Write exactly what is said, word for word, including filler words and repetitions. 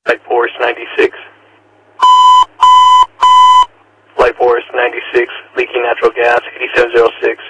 Flight Force ninety-six. Flight Force ninety-six, leaking natural gas, eighty-seven oh six.